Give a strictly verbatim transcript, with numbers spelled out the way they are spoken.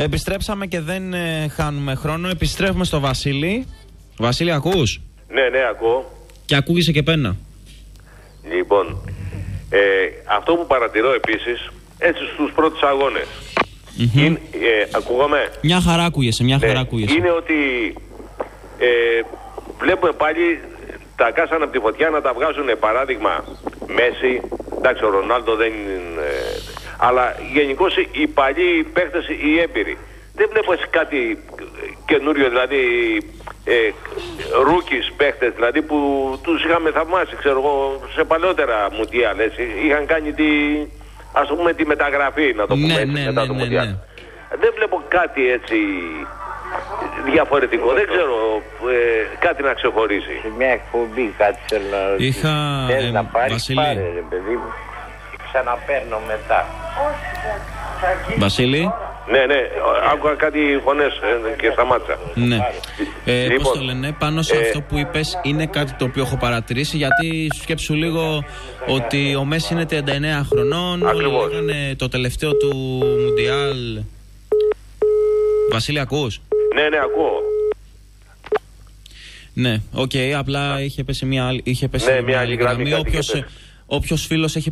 Επιστρέψαμε και δεν ε, χάνουμε χρόνο. Επιστρέφουμε στο Βασίλη. Βασίλη, ακούς? Ναι, ναι, ακούω. Και ακούγεσαι και πένα. Λοιπόν, ε, αυτό που παρατηρώ επίσης, έτσι στους πρώτους αγώνες, Mm-hmm. είναι, ε, ακούγαμε. Μια χαρά ακούγεσαι, μια χαρά Ναι, ακούγεσαι. είναι ότι ε, βλέπουμε πάλι τα κάσανα από τη φωτιά να τα βγάζουν, παράδειγμα Μέση, εντάξει ο Ρονάλντο δεν είναι, ε, αλλά γενικώς οι παλιοί παίχτες, οι έμπειροι. Δεν βλέπω έτσι κάτι καινούριο, δηλαδή ε, ρούκις παίχτες, δηλαδή που τους είχαμε θαυμάσει, ξέρω εγώ, σε παλαιότερα μουντιάλ, έτσι, είχαν κάνει τη, ας το πούμε, τη μεταγραφή, να το πούμε, ναι, έτσι, ναι, μετά ναι, το ναι, μουντιάλ. ναι. Δεν βλέπω κάτι έτσι διαφορετικό, δεν ξέρω ε, κάτι να ξεχωρίσει. Σε μια εκπομπή κάτι θέλω να ρωτήσω. Είχα, Θες ε, να πάρεις, Βασίλη. πάρε ρε παιδί μου. Ξαναπαίρνω μετά. Βασίλη. Ναι, ναι, άκουγα κάτι φωνές ε, και σταμάτησα. Ναι. Ε, Λοιπόν, πώς το λένε, πάνω σε ε, αυτό που είπες είναι κάτι το οποίο έχω παρατηρήσει, γιατί σκέψου λίγο ότι ο Μέση είναι τριάντα εννέα χρονών. Ακριβώς. Όλοι λέγανε το τελευταίο του Μουντιάλ. Βασίλη, ακούς? Ναι, ναι, ακούω. Ναι, οκ, okay, απλά είχε πέσει μια άλλη, είχε πέσει Ναι, μια άλλη γραμμή, κάτι Όποιος, είχε πέσει. όποιος φίλος έχει